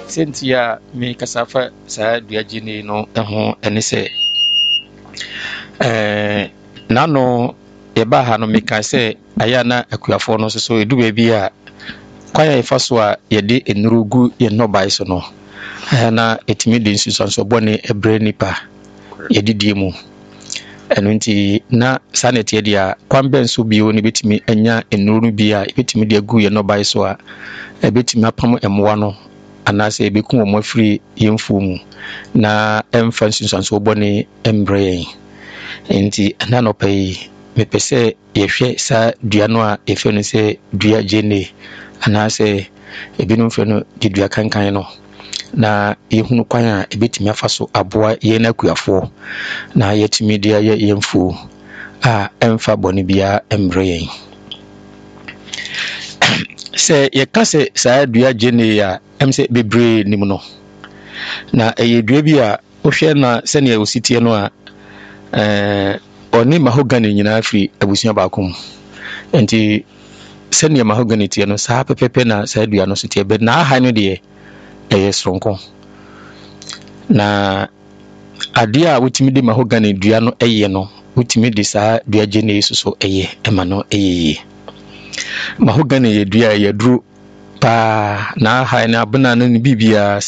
Sentia me kasafa sa duagini no ho ene se nano yeba ha no meka se aya na akuafo no so edu baabi a kwaya ifaso a yede enurugu ye nobai so no na etimi de nsusanso bone ebre nipa yedidie mu eno nti na sanete dia kwambe nso bio ne betimi anya enuru bi a betimi de agu ye nobai so a betimi apam emwa no anase ebeku wo mafiri yemfu mu na emfa nsusanso bone embre enti na no pay me pese yehwe sa dua no a efe no se dua gene anase ebinum fe no di dua kankan no na yehunu kwan a ebetimi afaso aboa ye na kuafo na yetimi dia yemfu a emfa bone bia embre se yekase sa dua gene ya emse bebre nim no na eyedua bi a ohwe na se ne ositie no a oni mahogany nyina afiri abusua baakom enti se ne mahogany tie no sa pepepe na sa dua no so tie be na ha no de sronko na ade a wotimi de mahogany dua no no wotimi de sa dua gene so ema no mahogany ye dua ye duru pa na ha na bena no bibia